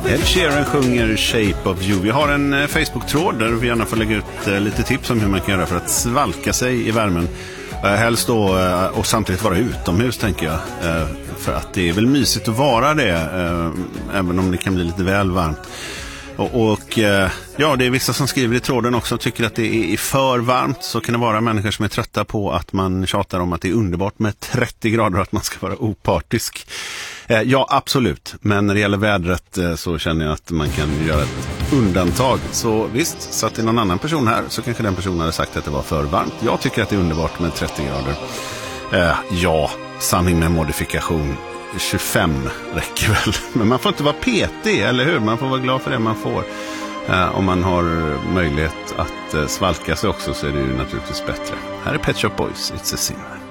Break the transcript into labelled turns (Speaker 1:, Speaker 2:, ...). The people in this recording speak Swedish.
Speaker 1: Ed Sheeran sjunger Shape of You. Vi har en Facebook-tråd där vi gärna får lägga ut lite tips om hur man kan göra för att svalka sig i värmen. Helst då och samtidigt vara utomhus, tänker jag. För att det är väl mysigt att vara det, även om det kan bli lite väl varmt. Ja, det är vissa som skriver i tråden också och tycker att det är för varmt. Så kan det vara människor som är trötta på att man tjatar om att det är underbart med 30 grader och att man ska vara opartisk. Ja, absolut. Men när det gäller vädret så känner jag att man kan göra ett undantag. Så visst, så att det är någon annan person här så kanske den personen hade sagt att det var för varmt. Jag tycker att det är underbart med 30 grader. Ja, sanning med modifikation. 25 räcker väl. Men man får inte vara petig, eller hur? Man får vara glad för det man får. Om man har möjlighet att svalka sig också så är det ju naturligtvis bättre. Här är Pet Shop Boys, It's a Sin.